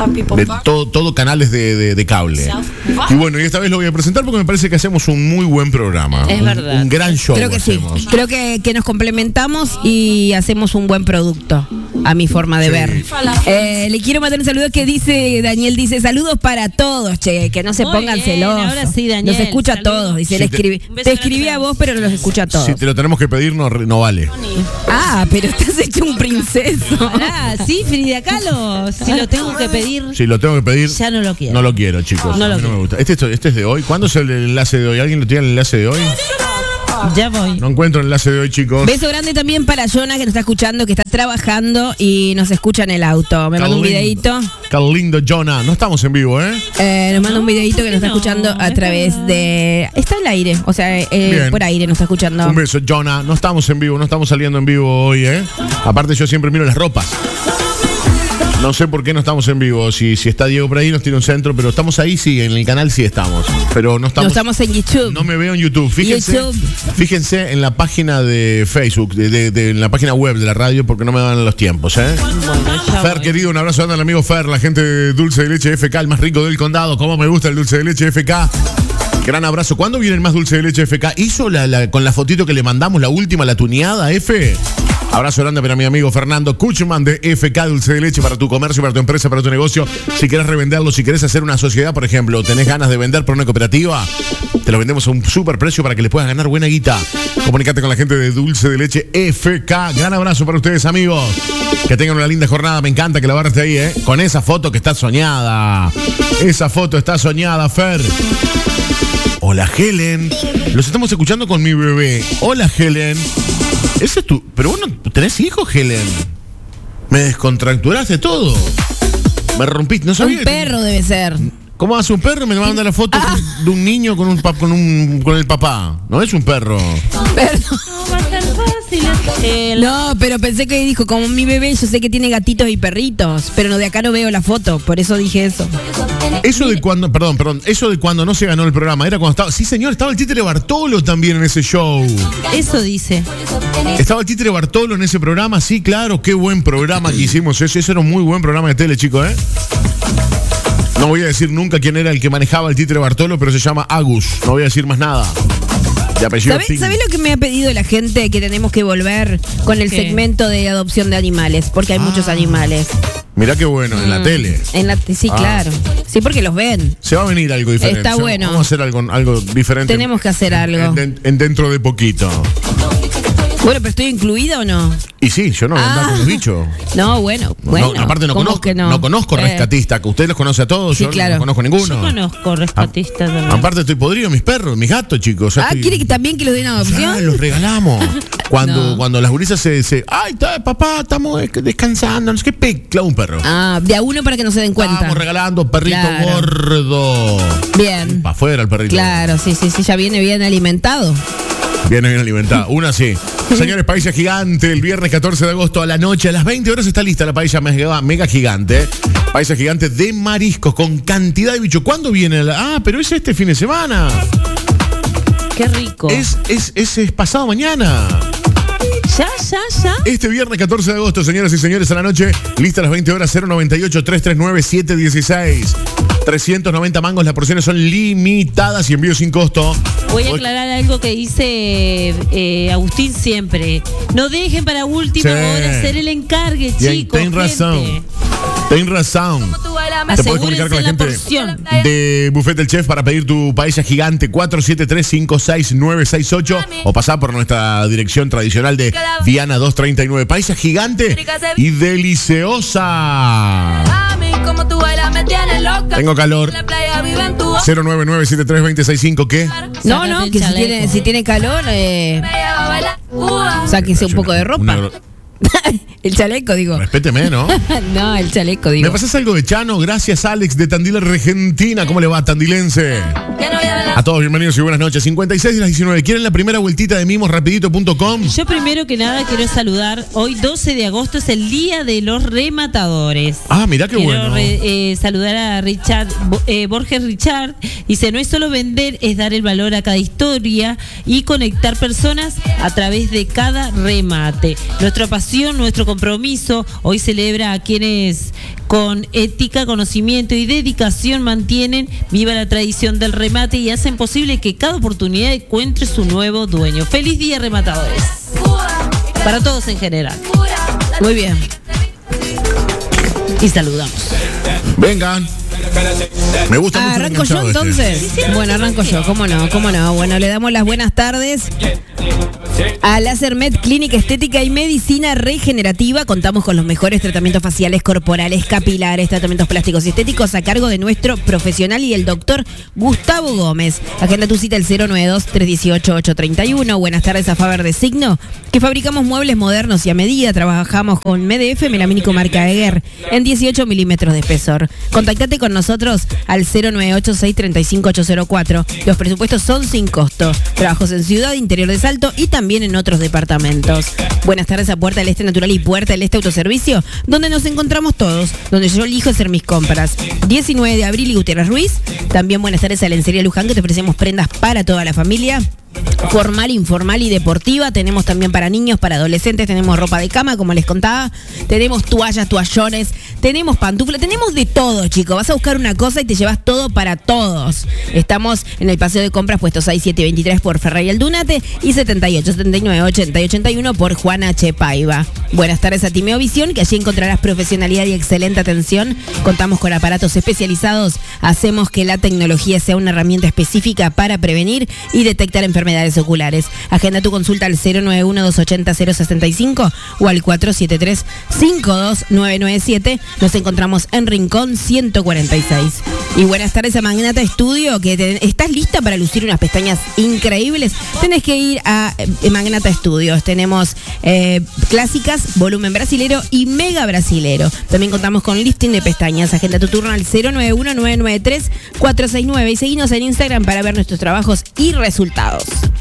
Speaker 1: De todo, todo canales de, de- de cable. Y bueno, y esta vez lo voy a presentar porque me parece que hacemos un muy buen programa.
Speaker 2: Es
Speaker 1: un,
Speaker 2: verdad.
Speaker 1: Un gran show.
Speaker 4: Creo que sí.
Speaker 1: hacemos.
Speaker 4: Creo que, que nos complementamos y hacemos un buen producto, a mi forma de
Speaker 1: Sí.
Speaker 4: ver. Eh, le quiero mandar un saludo que dice, Daniel dice, saludos para todos, che, que no se
Speaker 2: Muy
Speaker 4: pongan
Speaker 2: bien,
Speaker 4: celosos.
Speaker 2: ahora sí, Daniel,
Speaker 4: Los escucha a
Speaker 2: saludos.
Speaker 4: todos, dice,
Speaker 1: Sí,
Speaker 4: le
Speaker 1: te-
Speaker 4: escribí.
Speaker 2: Un beso
Speaker 4: Te
Speaker 2: grande
Speaker 4: escribí a
Speaker 2: para
Speaker 4: vos,
Speaker 2: vos.
Speaker 4: pero no los escucha a todos.
Speaker 1: Si te lo tenemos que pedir, no, no vale.
Speaker 4: Ah, pero estás hecho un princeso.
Speaker 2: Ah, sí, Frida Kahlo. Si lo tengo que pedir,
Speaker 1: Si lo tengo que pedir,
Speaker 2: ya no lo quiero.
Speaker 1: no lo quiero, chicos.
Speaker 2: No
Speaker 1: A
Speaker 2: lo
Speaker 1: mí no me
Speaker 2: quiero.
Speaker 1: gusta. Este, esto- este es de hoy. ¿Cuándo es el enlace de hoy? ¿Alguien lo tiene el enlace de hoy?
Speaker 2: Ya voy.
Speaker 1: No encuentro el enlace de hoy, chicos.
Speaker 4: Beso grande también para Jonah, que nos está escuchando, que está trabajando y nos escucha en el auto. Me manda un
Speaker 1: Qué lindo.
Speaker 4: videíto.
Speaker 1: Qué lindo, Jonah. No estamos en vivo, ¿eh?
Speaker 4: Eh, nos manda un videito que nos está
Speaker 2: No,
Speaker 4: escuchando a
Speaker 2: es
Speaker 4: través
Speaker 2: verdad.
Speaker 4: de... Está al aire, o sea, eh,
Speaker 1: Bien.
Speaker 4: por aire nos está escuchando.
Speaker 1: Un beso, Jonah. No estamos en vivo, no estamos saliendo en vivo hoy, ¿eh? Aparte, yo siempre miro las ropas. No sé por qué no estamos en vivo. Si, si está Diego por ahí, nos tiene un centro, pero estamos ahí, sí, en el canal sí estamos. Pero no
Speaker 4: No
Speaker 1: estamos.
Speaker 4: estamos en YouTube.
Speaker 1: No me veo en YouTube. Fíjense,
Speaker 4: YouTube.
Speaker 1: fíjense en la página de Facebook, de, de- de- en la página web de la radio, porque no me dan los tiempos, ¿eh?
Speaker 2: Bueno, ya
Speaker 1: Fer,
Speaker 2: voy.
Speaker 1: querido, un abrazo grande al amigo Fer, la gente de Dulce de Leche F K, el más rico del condado. Cómo me gusta el Dulce de Leche F K. Gran abrazo. ¿Cuándo viene el más Dulce de Leche F K? ¿Hizo la, la- con la fotito que le mandamos, la última, la tuneada, F? Abrazo grande para mi amigo Fernando Kuchman de F K Dulce de Leche, para tu comercio, para tu empresa, para tu negocio. Si querés revenderlo, si querés hacer una sociedad, por ejemplo, tenés ganas de vender por una cooperativa, te lo vendemos a un super precio para que le puedas ganar buena guita. Comunicate con la gente de Dulce de Leche F K. Gran abrazo para ustedes, amigos. Que tengan una linda jornada. Me encanta que la barra esté ahí, ¿eh? Con esa foto que está soñada. Esa foto está soñada, Fer. Hola, Helen. Los estamos escuchando con mi bebé. Hola, Helen. Ese es tu. Pero vos no tenés hijos, Helen. Me descontracturaste todo. Me rompiste. No sabía.
Speaker 4: Un perro debe ser.
Speaker 1: ¿Cómo hace un perro? Me va a mandar la foto
Speaker 4: Ah.
Speaker 1: de un niño con un, con un con el papá. No es un perro.
Speaker 4: Perdón.
Speaker 2: No va a ser fácil. Eh,
Speaker 4: No, pero pensé que dijo, como mi bebé, yo sé que tiene gatitos y perritos, pero no, de acá no veo la foto, por eso dije eso.
Speaker 1: Eso de cuando, perdón, perdón, eso de cuando no se ganó el programa, era cuando estaba, sí señor, estaba el títere Bartolo también en ese show.
Speaker 2: Eso dice.
Speaker 1: Estaba el títere Bartolo en ese programa, sí, claro, qué buen programa que hicimos ese, ese era un muy buen programa de tele, chicos, ¿eh? No voy a decir nunca quién era el que manejaba el títere Bartolo, pero se llama Agus, no voy a decir más nada. De apellido
Speaker 4: ¿Sabés,
Speaker 1: Ping.
Speaker 4: ¿Sabés lo que me ha pedido la gente? Que tenemos que volver con el
Speaker 2: ¿Qué?
Speaker 4: segmento de adopción de animales, porque hay
Speaker 1: Ah.
Speaker 4: muchos animales.
Speaker 1: Mirá qué bueno, en la tele.
Speaker 4: En la, sí,
Speaker 1: Ah.
Speaker 4: claro. Sí, porque los ven.
Speaker 1: Se va a venir algo diferente.
Speaker 4: Está
Speaker 1: Se va-
Speaker 4: bueno.
Speaker 1: Vamos a hacer algo, algo diferente.
Speaker 4: Tenemos que hacer algo.
Speaker 1: En, en- en dentro de poquito.
Speaker 4: Bueno, pero ¿estoy incluida o no?
Speaker 1: Y sí, yo no voy a andar
Speaker 4: Ah.
Speaker 1: con los bichos.
Speaker 4: No, bueno, bueno.
Speaker 1: No, aparte no
Speaker 4: ¿cómo
Speaker 1: conozco,
Speaker 4: que
Speaker 1: no?
Speaker 4: no?
Speaker 1: conozco
Speaker 4: Eh,
Speaker 1: rescatista, que usted los conoce a todos,
Speaker 4: Sí,
Speaker 1: yo
Speaker 4: claro.
Speaker 1: no conozco ninguno.
Speaker 2: Yo conozco rescatistas también.
Speaker 1: Aparte estoy podrido, mis perros, mis gatos, chicos. ya
Speaker 4: Ah,
Speaker 1: estoy-
Speaker 4: ¿quiere que también que los den
Speaker 1: Ya,
Speaker 4: adopción?
Speaker 1: los regalamos. Cuando,
Speaker 4: No.
Speaker 1: cuando las gurisas se, se ay, está, papá, estamos des- descansando, no sé qué, pe, clava un perro.
Speaker 4: Ah, de a uno para que no se den cuenta.
Speaker 1: Estamos regalando perrito
Speaker 4: Claro.
Speaker 1: gordo.
Speaker 4: Bien.
Speaker 1: Para afuera el perrito.
Speaker 4: Claro, sí, sí, sí, ya viene bien alimentado.
Speaker 1: Viene bien alimentada. Una sí. Señores, paella gigante, el viernes catorce de agosto a la noche, a las veinte horas está lista la paella mega, mega gigante. Paella gigante de mariscos con cantidad de bicho. ¿Cuándo viene? La... Ah, pero es este fin de semana.
Speaker 2: Qué rico.
Speaker 1: Es, es, es, es pasado mañana.
Speaker 2: Ya, ya, ya.
Speaker 1: Este viernes catorce de agosto, señoras y señores, a la noche, lista a las veinte horas, cero noventa y ocho, trescientos treinta y nueve, setecientos dieciséis. trescientos noventa mangos, las porciones son limitadas y envío sin costo.
Speaker 2: Voy a
Speaker 1: Hoy-
Speaker 2: aclarar algo que dice eh, Agustín siempre. No dejen para última
Speaker 1: Sí.
Speaker 2: hora hacer el encargue,
Speaker 1: Bien,
Speaker 2: chicos.
Speaker 1: ten
Speaker 2: gente.
Speaker 1: razón. Ten razón. Te puedes comunicar con la
Speaker 2: Asegúrense la
Speaker 1: gente
Speaker 2: porción.
Speaker 1: de Buffet del Chef para pedir tu paella gigante cuatro siete tres, cinco seis nueve seis ocho o pasar por nuestra dirección tradicional de Viana doscientos treinta y nueve. Paella gigante y deliciosa. Tengo calor. cero nueve nueve siete tres dos seis cinco, ¿qué?
Speaker 4: No,
Speaker 2: Sácate
Speaker 4: no,
Speaker 2: el
Speaker 4: que si
Speaker 2: chaleco.
Speaker 4: tiene, si tiene calor, eh, sáquese un poco de ropa.
Speaker 1: Una-
Speaker 4: El chaleco, digo.
Speaker 1: Respéteme, ¿no?
Speaker 4: No, el chaleco,
Speaker 1: ¿Me
Speaker 4: digo.
Speaker 1: pasas algo de Chano? Gracias, Alex, de Tandil, Argentina. ¿Cómo le va, tandilense? A todos, bienvenidos y buenas noches. cincuenta y seis de las diecinueve. ¿Quieren la primera vueltita de mimos rapidito punto com?
Speaker 2: Yo primero que nada quiero saludar. Hoy doce de agosto es el día de los rematadores.
Speaker 1: Ah, mirá qué
Speaker 2: Quiero
Speaker 1: bueno.
Speaker 2: re- eh, saludar a Richard Bo- eh, Borges Richard. Dice, no es solo vender, es dar el valor a cada historia y conectar personas a través de cada remate. Nuestra pasión, nuestro compromiso, hoy celebra a quienes con ética, conocimiento y dedicación mantienen viva la tradición del remate y hacen posible que cada oportunidad encuentre su nuevo dueño. Feliz día, rematadores. Para todos en general.
Speaker 4: Muy bien.
Speaker 2: Y saludamos.
Speaker 1: Vengan. Me gusta
Speaker 4: Ah,
Speaker 1: mucho el
Speaker 4: arranco yo
Speaker 1: enganchado este.
Speaker 4: entonces. Bueno, arranco yo, cómo no, cómo no. Bueno, le damos las buenas tardes a Lasermed Clínica Estética y Medicina Regenerativa. Contamos con los mejores tratamientos faciales, corporales, capilares, tratamientos plásticos y estéticos a cargo de nuestro profesional y el doctor Gustavo Gómez. Agenda tu cita al cero nueve dos, tres uno ocho, ocho tres uno. Buenas tardes a Faber de Signo, que fabricamos muebles modernos y a medida. Trabajamos con M D F melamínico marca Eger en dieciocho milímetros de espesor. Contactate con nosotros al cero nueve ocho, seis tres cinco, ocho cero cuatro. Los presupuestos son sin costo. Trabajos en Ciudad, Interior de Salto y también en otros departamentos. Buenas tardes a Puerta del Este Natural y Puerta del Este Autoservicio, donde nos encontramos todos, donde yo elijo hacer mis compras. diecinueve de abril y Gutiérrez Ruiz. También buenas tardes a Lencería Luján, que te ofrecemos prendas para toda la familia. Formal, informal y deportiva. Tenemos también para niños, para adolescentes. Tenemos ropa de cama, como les contaba. Tenemos toallas, toallones. Tenemos pantuflas. Tenemos de todo, chicos. Vas a buscar una cosa y te llevas todo para todos. Estamos en el paseo de compras puestos seis siete veintitrés por Ferrari El Dunate y setenta y ocho, setenta y nueve, ochenta y ochenta y uno por Juan H. Paiva. Buenas tardes a Timeo Visión, que allí encontrarás profesionalidad y excelente atención. Contamos con aparatos especializados. Hacemos que la tecnología sea una herramienta específica para prevenir y detectar enfermedades oculares. Agenda tu consulta al cero nueve uno, dos ochenta, cero sesenta y cinco o al cuatro siete tres, cinco dos nueve nueve siete. Nos encontramos en Rincón ciento cuarenta y seis. Y buenas tardes a Magnata Studio, que te, estás lista para lucir unas pestañas increíbles. Tenés que ir a eh, Magnata Studios. Tenemos eh, clásicas, volumen brasilero y mega brasilero. También contamos con lifting de pestañas. Agenda tu turno al cero nueve uno, nueve nueve tres, cuatro seis nueve y seguinos en Instagram para ver nuestros trabajos y resultados.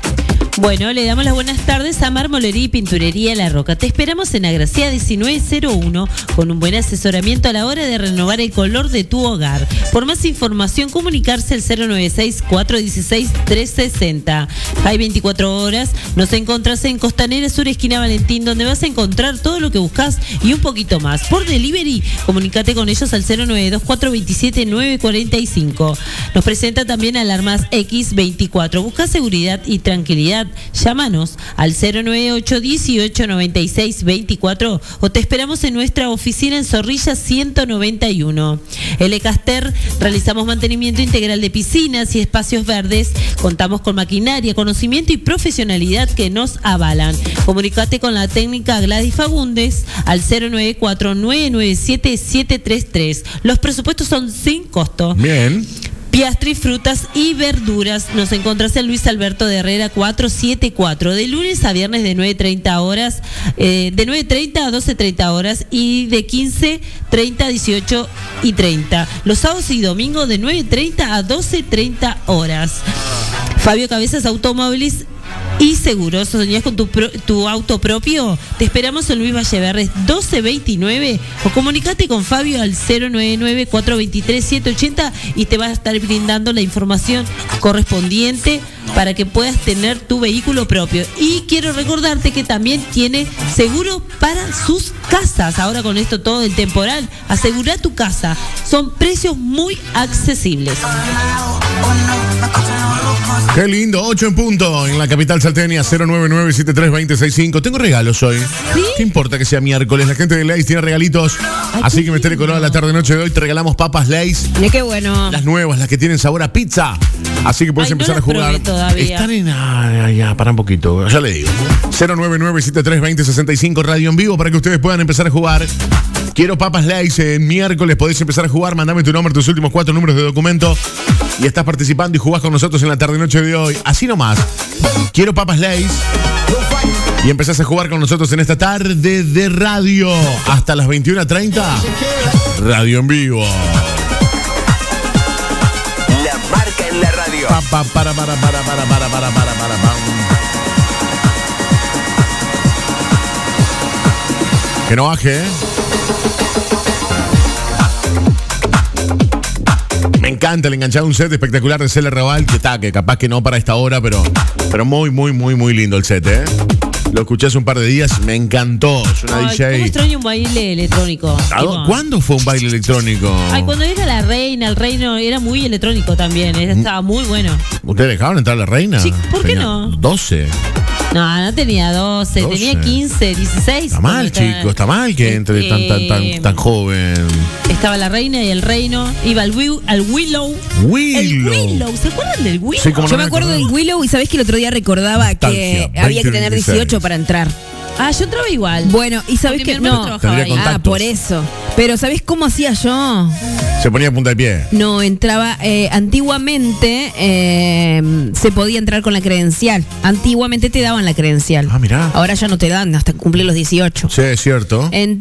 Speaker 2: Bueno, le damos las buenas tardes a Marmolería y Pinturería La Roca. Te esperamos en Agracia diecinueve cero uno con un buen asesoramiento a la hora de renovar el color de tu hogar. Por más información, comunicarse al cero nueve seis, cuatro uno seis, tres seis cero. Hay veinticuatro horas. Nos encontrás en Costanera Sur, esquina Valentín, donde vas a encontrar todo lo que buscas y un poquito más. Por delivery, comunícate con ellos al cero nueve dos, cuatro dos siete, nueve cuatro cinco. Nos presenta también Alarmas equis veinticuatro. Busca seguridad y tranquilidad. Llámanos al cero nueve ocho, dieciocho, noventa y seis, veinticuatro o te esperamos en nuestra oficina en Zorrilla ciento noventa y uno. L. Caster, realizamos mantenimiento integral de piscinas y espacios verdes. Contamos con maquinaria, conocimiento y profesionalidad que nos avalan. Comunicate con la técnica Gladys Fagundes al cero nueve cuatro, nueve nueve siete, siete tres tres. Los presupuestos son sin costo.
Speaker 1: Bien.
Speaker 2: Piastri, frutas y verduras. Nos encontrás en Luis Alberto de Herrera cuatrocientos setenta y cuatro. De lunes a viernes de nueve treinta horas, eh, de nueve treinta a doce treinta horas y de quince treinta a dieciocho y treinta. Los sábados y domingos de nueve treinta a doce treinta horas. Fabio Cabezas Automóviles y Seguros. ¿Soñás con tu, pro, tu auto propio? Te esperamos en Luis Valleverres doce veintinueve o comunicate con Fabio al cero nueve nueve, cuatro dos tres, siete ocho cero y te va a estar brindando la información correspondiente para que puedas tener tu vehículo propio. Y quiero recordarte que también tiene seguro para sus casas. Ahora con esto todo el temporal, asegura tu casa. Son precios muy accesibles.
Speaker 1: Qué lindo, ocho en punto en la capital salteña, cero nueve nueve, siete tres dos cero seis cinco. Tengo regalos hoy.
Speaker 2: ¿Sí?
Speaker 1: ¿Qué importa que sea miércoles? La gente de Lays tiene regalitos.
Speaker 2: Ay,
Speaker 1: así
Speaker 2: qué
Speaker 1: que me estaré
Speaker 2: lindo.
Speaker 1: colada la tarde noche de hoy. Te regalamos papas Lays.
Speaker 4: Mira qué bueno.
Speaker 1: Las nuevas, las que tienen sabor a pizza. Así que puedes
Speaker 2: Ay, no
Speaker 1: empezar
Speaker 2: las
Speaker 1: a jugar.
Speaker 2: probé todavía.
Speaker 1: Están en. Ah, ya, para un poquito. Ya le digo. cero nueve nueve, siete tres dos cero seis cinco radio en vivo para que ustedes puedan empezar a jugar. Quiero papas Lays en miércoles. Podés empezar a jugar. Mandame tu nombre, tus últimos cuatro números de documento. Y estás participando y jugás con nosotros en la tarde noche de hoy. Así nomás. Quiero papas Lays. Y empezás a jugar con nosotros en esta tarde de radio. Hasta las veintiuna treinta. Radio en vivo.
Speaker 5: La marca en la radio.
Speaker 1: Pa, pa, para, para, para, para, para, para, para, para, pam. Que no baje, ¿eh? Me encanta el enganchado, un set espectacular de Cele Raval, que está, que capaz que no para esta hora, pero, pero muy, muy, muy, muy lindo el set, ¿eh? Lo escuché hace un par de días, me encantó. Es una
Speaker 2: Ay,
Speaker 1: D J.
Speaker 2: ¿cómo extraño un baile electrónico?
Speaker 1: ¿A dó-
Speaker 2: Tipo,
Speaker 1: ¿Cuándo fue un baile electrónico?
Speaker 2: Ay, cuando era la reina, el reino era muy electrónico también, era- estaba muy bueno.
Speaker 1: ¿Ustedes dejaron entrar a la reina?
Speaker 2: Sí, ¿por qué
Speaker 1: Tenía
Speaker 2: no?
Speaker 1: doce.
Speaker 2: No, no tenía doce,
Speaker 1: doce.
Speaker 2: tenía quince, dieciséis.
Speaker 1: Está mal,
Speaker 2: Cuando estaba-
Speaker 1: chico, está mal que entre tan, tan, tan, tan joven.
Speaker 2: Estaba la reina y el reino, iba al, Wi- al Willow. El
Speaker 1: Willow.
Speaker 2: Willow, ¿se acuerdan del Willow?
Speaker 1: Sí, como
Speaker 4: Yo
Speaker 1: no
Speaker 4: me
Speaker 1: me
Speaker 4: acuerdo
Speaker 1: acordaba.
Speaker 4: del Willow y sabés que el otro día recordaba
Speaker 1: Nostalgia,
Speaker 4: que había que tener
Speaker 1: veinte,
Speaker 4: dieciocho para entrar.
Speaker 2: Ah, yo entraba igual.
Speaker 4: Bueno, y sabés
Speaker 2: Porque
Speaker 4: que
Speaker 2: mi hermano
Speaker 4: no.
Speaker 2: trabajaba
Speaker 1: Tendría
Speaker 2: ahí.
Speaker 1: contacto.
Speaker 4: Ah, por eso. Pero ¿sabés cómo hacía yo?
Speaker 1: Se ponía punta de pie.
Speaker 4: No, entraba, eh, antiguamente eh, se podía entrar con la credencial. Antiguamente te daban la credencial.
Speaker 1: Ah, mirá.
Speaker 4: Ahora ya no te dan hasta cumplir los dieciocho.
Speaker 1: Sí, es cierto.
Speaker 4: En-